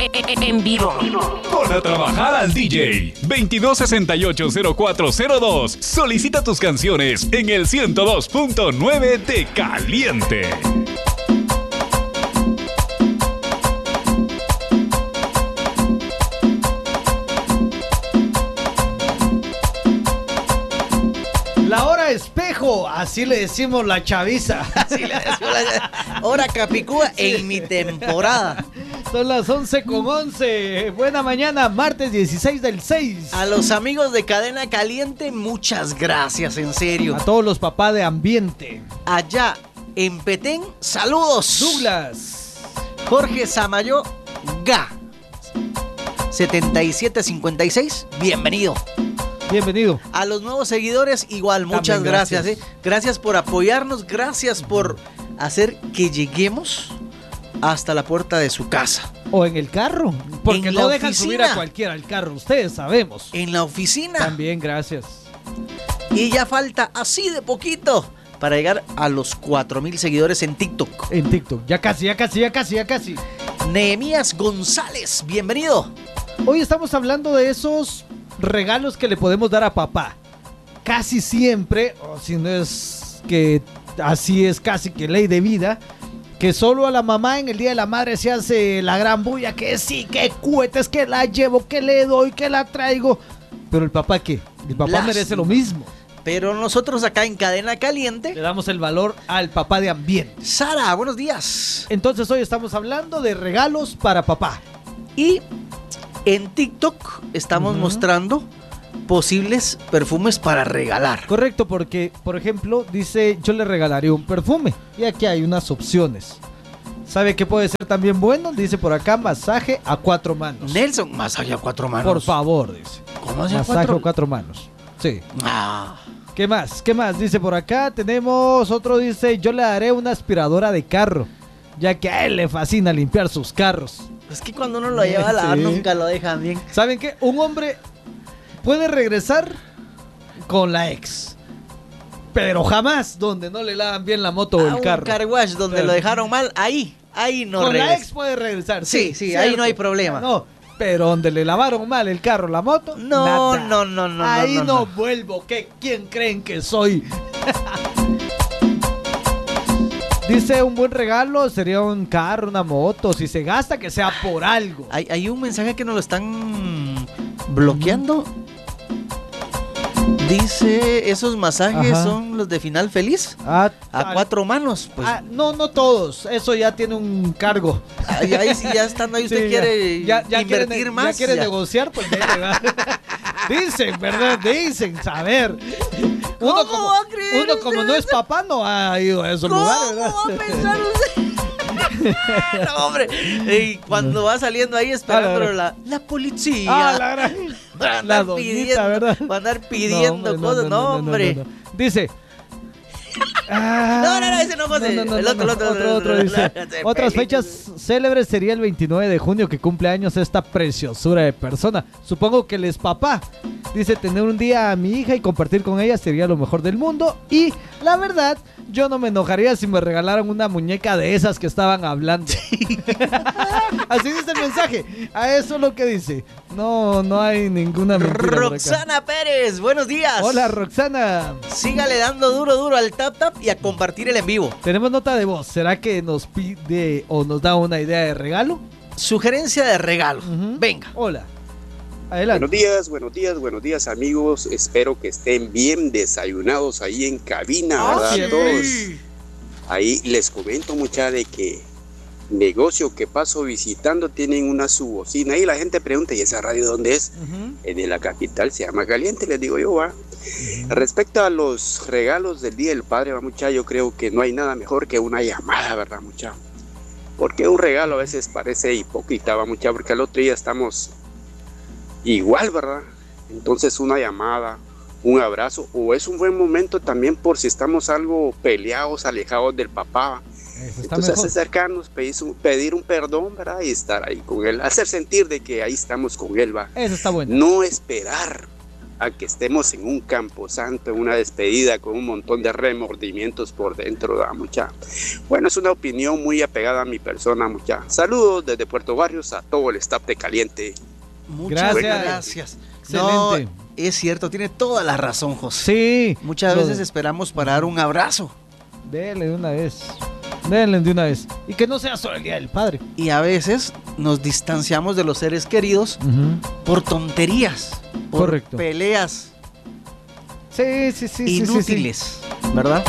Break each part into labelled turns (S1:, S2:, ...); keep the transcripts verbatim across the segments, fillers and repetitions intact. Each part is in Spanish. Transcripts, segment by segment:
S1: En vivo.
S2: Pon a trabajar al D J. veintidós sesenta y ocho cero cuatro cero dos. Solicita tus canciones en el ciento dos punto nueve de Caliente.
S3: La hora espejo, así le decimos la chaviza.
S4: Así le decimos la hora capicúa en mi temporada.
S3: Son las once con once. Buena mañana, martes dieciséis del seis.
S4: A los amigos de Cadena Caliente, muchas gracias, en serio.
S3: A todos los papás de ambiente.
S4: Allá en Petén, saludos.
S3: Douglas.
S4: Jorge Samayo, Ga. setenta y siete cincuenta y seis, bienvenido.
S3: Bienvenido.
S4: A los nuevos seguidores, igual, muchas
S3: También
S4: gracias.
S3: gracias.
S4: ¿eh? Gracias por apoyarnos, gracias por hacer que lleguemos hasta la puerta de su casa.
S3: O en el carro, porque
S4: En
S3: no
S4: la
S3: dejan
S4: oficina.
S3: subir a cualquiera al carro, ustedes sabemos.
S4: En la oficina.
S3: También, gracias.
S4: Y ya falta así de poquito para llegar a los cuatro mil seguidores en TikTok.
S3: En TikTok, ya casi, ya casi, ya casi, ya casi.
S4: Nehemías González, bienvenido.
S3: Hoy estamos hablando de esos regalos que le podemos dar a papá. Casi siempre, o si no es que así es casi que ley de vida, que solo a la mamá en el Día de la Madre se hace la gran bulla, que sí, que cohetes, que la llevo, que le doy, que la traigo. Pero el papá, ¿qué? El papá
S4: Lástima.
S3: merece lo mismo.
S4: Pero nosotros acá en Cadena Caliente.
S3: Le damos el valor al papá de ambiente.
S4: Sara, buenos días.
S3: Entonces hoy estamos hablando de regalos para papá.
S4: Y en TikTok estamos
S3: Ujú.
S4: mostrando posibles perfumes para regalar.
S3: Correcto, porque, por ejemplo, dice, yo le regalaría un perfume. Y aquí hay unas opciones. ¿Sabe qué puede ser también bueno? Dice por acá, masaje a cuatro manos.
S4: Nelson, masaje a cuatro manos.
S3: Por favor, dice.
S4: ¿Cómo se llama?
S3: Masaje
S4: Cuatro?
S3: a cuatro manos. Sí.
S4: Ah,
S3: ¿Qué más? ¿Qué más? Dice por acá, tenemos otro, dice, yo le daré una aspiradora de carro, ya que a él le fascina limpiar sus carros.
S4: es que cuando uno lo lleva a lavar
S3: Sí.
S4: nunca lo dejan bien.
S3: ¿Saben qué? Un hombre puede regresar con la ex, pero jamás donde no le lavan bien la moto o
S4: A
S3: el
S4: un
S3: carro.
S4: car wash donde
S3: Claro.
S4: lo dejaron mal, ahí, ahí no
S3: Con la
S4: regresa.
S3: ex puede regresar.
S4: Sí, sí, ahí no hay problema.
S3: No, pero donde le lavaron mal el carro, la moto,
S4: No,
S3: nada.
S4: no, no, no,
S3: Ahí
S4: no,
S3: no,
S4: no.
S3: vuelvo. ¿Qué? ¿Quién creen que soy? Dice, un buen regalo sería un carro, una moto. Si se gasta, que sea por algo.
S4: Hay, hay un mensaje que nos lo están bloqueando. Dice, esos masajes
S3: Ajá.
S4: son los de Final Feliz.
S3: Ah,
S4: A
S3: ah,
S4: cuatro manos. Pues
S3: ah, no, no todos. Eso ya tiene un cargo.
S4: ahí, ahí sí, ya estando ahí, usted
S3: Sí,
S4: quiere
S3: ya, ya
S4: invertir
S3: quiere,
S4: más.
S3: Ya quiere
S4: ya.
S3: negociar, pues ya le va. Dicen, ¿verdad? Dicen, saber. Uno
S4: ¿Cómo
S3: como,
S4: va a creer
S3: uno como
S4: usted
S3: no es papá, no ha ido a esos
S4: ¿Cómo
S3: lugares, ¿verdad?
S4: va a pensar usted? No, hombre. Y cuando va saliendo ahí esperando
S3: Ah, la-
S4: la, la policía.
S3: Ah, la gran...
S4: Para
S3: La
S4: andar
S3: doñita,
S4: pidiendo,
S3: ¿verdad?
S4: para andar pidiendo
S3: hombre,
S4: cosas. No, hombre.
S3: no, no. Dice. Ah,
S4: No, no, no, ese no, José.
S3: no, no,
S4: El
S3: no,
S4: otro, el
S3: no,
S4: otro,
S3: otro, otro,
S4: el
S3: dice.
S4: otro.
S3: Otras fechas célebres sería el veintinueve de junio, que cumple años esta preciosura de persona. Supongo que él es papá. Dice, tener un día a mi hija y compartir con ella sería lo mejor del mundo. Y la verdad, yo no me enojaría si me regalaran una muñeca de esas que estaban hablando. Así dice el mensaje. A eso es lo que dice. No, no hay ninguna mentira por acá.
S4: Roxana Pérez, buenos días.
S3: Hola, Roxana.
S4: Sígale dando duro, duro al tap tap y a compartir el en vivo.
S3: Tenemos nota de voz. ¿Será que nos pide o nos da una idea de regalo?
S4: Sugerencia de regalo.
S3: Ujú.
S4: Venga.
S3: Hola. Adelante.
S5: Buenos días, buenos días, buenos días amigos. Espero que estén bien desayunados ahí en cabina,
S3: Ah,
S5: ¿verdad?
S3: sí.
S5: Todos. Ahí les comento mucha de que negocio que paso visitando tienen una subocina y la gente pregunta, ¿y esa radio dónde es?
S3: Ujú.
S5: Es de la capital, se llama Caliente, les digo yo, va. Respecto a los regalos del Día del Padre, va, mucha, yo creo que no hay nada mejor que una llamada, ¿verdad, mucha? Porque un regalo a veces parece hipócrita, va, mucha, porque al otro día estamos igual, ¿verdad? Entonces una llamada, un abrazo, o es un buen momento también por si estamos algo peleados, alejados del papá.
S3: Eso está
S5: Entonces
S3: mejor.
S5: acercarnos, pedir, un- pedir un perdón, ¿verdad? Y estar ahí con él, hacer sentir de que ahí estamos con él, va.
S3: Eso está bueno.
S5: No esperar a que estemos en un camposanto, en una despedida con un montón de remordimientos por dentro, ¿verdad, mucha? Bueno, es una opinión muy apegada a mi persona, mucha. Saludos desde Puerto Barrios a todo el staff de Caliente.
S4: Muchas
S3: Gracias.
S4: gracias.
S3: Excelente.
S4: No, es cierto, tiene toda la razón, José.
S3: Sí.
S4: Muchas
S3: Lo-
S4: veces esperamos para dar un abrazo
S3: Dele de una vez. Dele de una vez. Y que no sea solo el Día del Padre.
S4: y a veces nos distanciamos de los seres queridos por tonterías, por
S3: Correcto.
S4: peleas
S3: Sí, sí, sí, sí, sí, sí.
S4: inútiles, ¿verdad?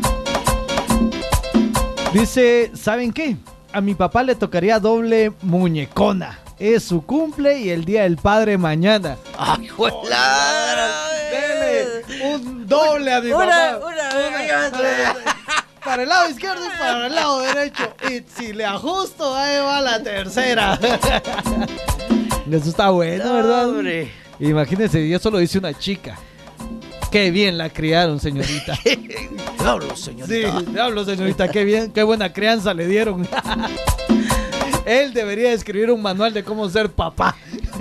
S3: Dice, ¿saben qué? A mi papá le tocaría doble muñecona. Es su cumple y el Día del Padre mañana.
S4: ¡Ay, juela!
S3: Dele un doble a mi
S4: Una,
S3: papá.
S4: una, una.
S3: Para el lado izquierdo y para el lado derecho. Y si le ajusto, ahí va la tercera. Eso está bueno, ¿verdad?
S4: Hombre.
S3: Imagínense, y eso lo dice una chica. Qué bien la criaron, señorita.
S4: Diablo,
S3: Sí,
S4: señorita.
S3: diablo, señorita, qué bien, qué buena crianza le dieron. Él debería escribir un manual de cómo ser papá.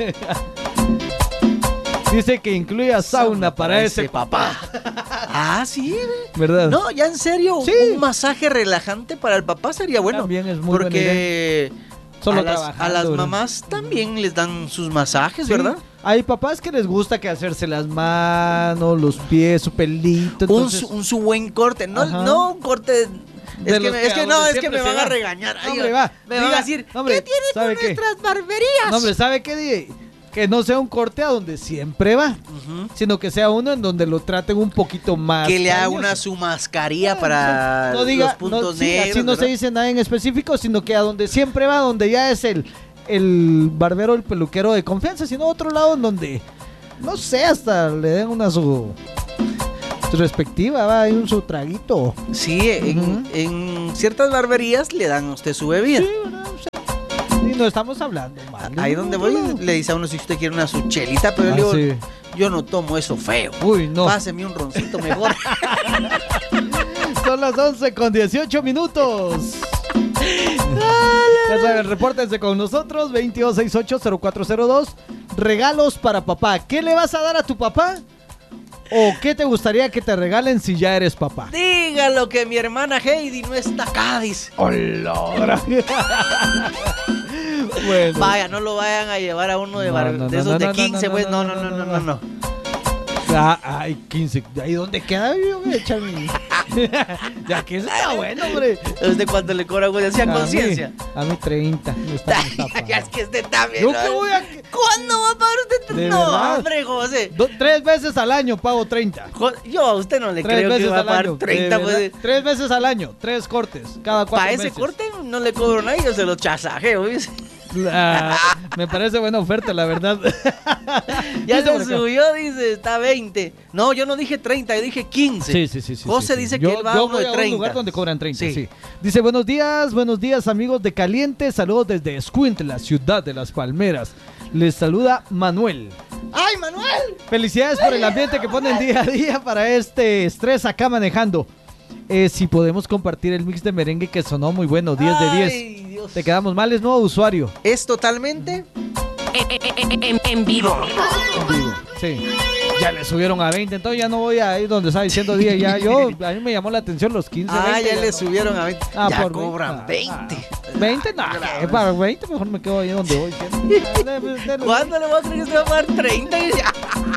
S3: Dice que incluya sauna para ese papá.
S4: Ah, sí.
S3: ¿Verdad?
S4: No, ya en serio,
S3: Sí.
S4: un masaje relajante para el papá sería bueno.
S3: También es muy buena
S4: porque
S3: Solo
S4: a las,
S3: trabajando,
S4: a las
S3: ¿verdad?
S4: mamás también les dan sus masajes,
S3: Sí,
S4: ¿verdad?
S3: Hay papás que les gusta que hacerse las manos, los pies, su pelito.
S4: Un,
S3: Entonces,
S4: su, un su buen corte, no,
S3: Ajá.
S4: no un corte.
S3: De
S4: Es que,
S3: los
S4: me-
S3: que
S4: es que
S3: a
S4: no,
S3: donde
S4: es que
S3: siempre
S4: me
S3: se
S4: van a
S3: va.
S4: regañar. Ay,
S3: Hombre, va,
S4: me van
S3: diga,
S4: a decir,
S3: hombre,
S4: ¿qué tiene
S3: ¿sabe
S4: con
S3: qué?
S4: nuestras barberías?
S3: no, hombre, ¿sabe qué? Di? Que no sea un corte a donde siempre va,
S4: Ujú.
S3: sino que sea uno en donde lo traten un poquito más.
S4: Que le haga
S3: cariñoso.
S4: una su mascarilla para
S3: No diga,
S4: los puntos
S3: no, sí,
S4: negros.
S3: así no se
S4: ¿verdad?
S3: dice nada en específico, sino que a donde siempre va, donde ya es el, el barbero, el peluquero de confianza, sino otro lado en donde, no sé, hasta le den una su, su respectiva, va, hay un su traguito.
S4: Sí, en,
S3: Ujú.
S4: en ciertas barberías le dan a usted su bebida.
S3: Sí, ¿verdad? O sea, y no estamos hablando mal.
S4: Ahí donde voy le dice a uno si usted quiere una su chelita, pero
S3: Ah,
S4: yo le
S3: sí.
S4: digo, yo no tomo eso feo.
S3: Uy, no.
S4: Páseme un roncito mejor.
S3: Son las once con dieciocho minutos. Ya saben, repórtense con nosotros, veintidós sesenta y ocho cero cuatro cero dos. Regalos para papá. ¿Qué le vas a dar a tu papá? ¿O qué te gustaría que te regalen si ya eres papá?
S4: Dígalo que mi hermana Heidi no está acá, dice.
S3: ¡Hola! Bueno.
S4: Vaya, no lo vayan a llevar a uno de,
S3: No,
S4: bar-
S3: no,
S4: de
S3: no,
S4: esos
S3: no,
S4: de
S3: no,
S4: quince,
S3: no,
S4: pues.
S3: no,
S4: No, no, no, no, no, no.
S3: Ah, ay, quince. ¿Ahí dónde queda? Yo voy a echar mi- Ya que eso está bueno, hombre.
S4: Es de cuando le cobra, güey, hacía
S3: A mí-
S4: conciencia.
S3: A mí treinta. No está, no está
S4: Ya es
S3: pago.
S4: que usted también.
S3: ¿Yo
S4: ¿no?
S3: qué voy a...?
S4: ¿Cuándo va a pagar usted?
S3: ¿De
S4: No,
S3: verdad?
S4: hombre, José.
S3: Do- tres veces al año pago treinta.
S4: Jo- Yo a usted no le
S3: Tres
S4: creo que
S3: veces
S4: va a
S3: al
S4: pagar
S3: año.
S4: treinta,
S3: de
S4: pues.
S3: verdad. Tres veces al año. Tres cortes. Cada cuatro
S4: Para ese
S3: meses.
S4: corte no le cobro nada, yo se lo chasajeo, ¿viste?
S3: Ah, me parece buena oferta, la verdad.
S4: Ya
S3: Dice por
S4: se
S3: acá.
S4: subió, dice, está veinte. No, yo no dije treinta, yo dije quince.
S3: Sí, sí, sí, sí.
S4: José
S3: sí, sí.
S4: dice que
S3: Yo-
S4: él va a
S3: yo
S4: uno
S3: voy
S4: de
S3: a
S4: treinta.
S3: un lugar donde cobran treinta, sí.
S4: Sí.
S3: Dice, buenos días, buenos días, amigos de Caliente. Saludos desde Escuintla, ciudad de Las Palmeras. Les saluda Manuel.
S4: ¡Ay, Manuel!
S3: Felicidades por el ambiente que ponen día a día para este estrés acá manejando. Eh, si podemos compartir el mix de merengue que sonó muy bueno, diez de diez.
S4: Ay, Dios.
S3: Te quedamos mal, es nuevo usuario.
S4: Es totalmente.
S1: En, en vivo.
S3: En vivo, sí. Ya le subieron a veinte, entonces ya no voy a ir donde estaba diciendo diez. Ya yo, a mí me llamó la atención los quince,
S4: Ah,
S3: veinte.
S4: ya le
S3: no.
S4: subieron a veinte.
S3: Ah,
S4: ya
S3: por
S4: cobran
S3: veinte.
S4: veinte.
S3: Ah, veinte, no, eh, para veinte mejor me quedo ahí donde voy. ¿Cierto?
S4: ¿Cuándo le voy a creer que usted va a pagar treinta? Y ya.